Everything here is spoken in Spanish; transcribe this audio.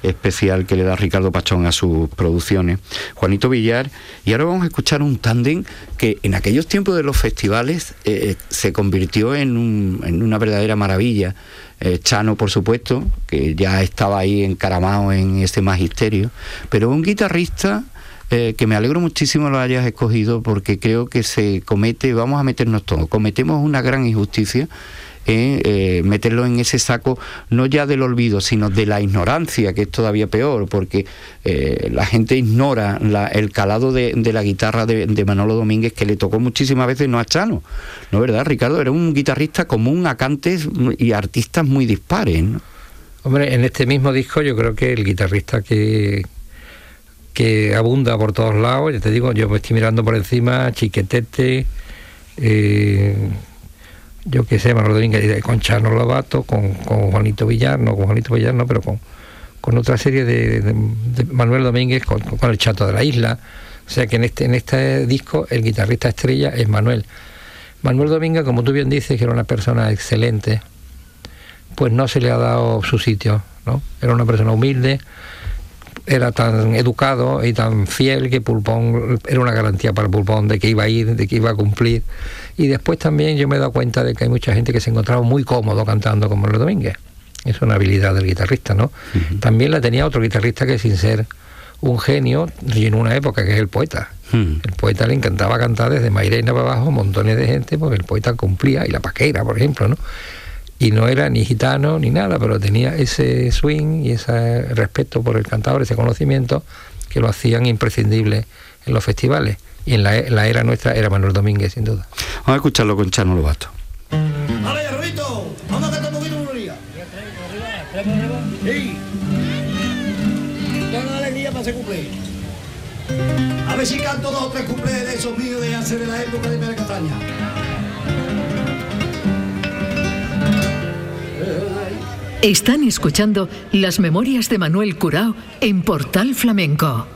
especial que le da Ricardo Pachón a sus producciones, Juanito Villar, y ahora vamos a escuchar un tándem que en aquellos tiempos de los festivales se convirtió en una verdadera maravilla. Chano, por supuesto, que ya estaba ahí encaramado en ese magisterio, pero un guitarrista que me alegro muchísimo lo hayas escogido, porque creo que se comete, vamos a meternos todos, cometemos una gran injusticia en meterlo en ese saco, no ya del olvido, sino de la ignorancia, que es todavía peor, porque la gente ignora el calado de la guitarra de Manolo Domínguez, que le tocó muchísimas veces, no a Chano, ¿no, verdad, Ricardo? Era un guitarrista común a cantes y artistas muy dispares, ¿no? Hombre, en este mismo disco yo creo que el guitarrista que abunda por todos lados, ya te digo, yo me estoy mirando por encima, Chiquetete, yo qué sé, Manolo Domínguez, con Chano Lobato, con Juanito Villar, no con Juanito Villar, no, pero con otra serie de Manuel Domínguez, con el Chato de la Isla. O sea que en este disco el guitarrista estrella es Manuel Domínguez, como tú bien dices, que era una persona excelente, pues no se le ha dado su sitio, ¿no? Era una persona humilde, era tan educado y tan fiel que Pulpón era una garantía para Pulpón de que iba a ir, de que iba a cumplir. Y después también yo me he dado cuenta de que hay mucha gente que se encontraba muy cómodo cantando con Manuel Domínguez. Es una habilidad del guitarrista, ¿no? Uh-huh. También la tenía otro guitarrista que, sin ser un genio, llenó una época, que es el Poeta. Uh-huh. El Poeta le encantaba cantar desde Mairena para abajo, montones de gente, porque el Poeta cumplía, y La Paquera, por ejemplo, ¿no? Y no era ni gitano ni nada, pero tenía ese swing y ese respeto por el cantador, ese conocimiento, que lo hacían imprescindible en los festivales. Y en la era nuestra era Manuel Domínguez, sin duda. Vamos a escucharlo con Chano Lobato. ¡Vale, Rubito! ¡Vamos a cantar un poquito de bulería! ¡Sí! Toda la alegría para ese cumple. A ver si canto 2 o 3 cumples de esos míos de hace de la época de Pérez Castaña. Están escuchando Las Memorias de Manuel Curao en Portal Flamenco.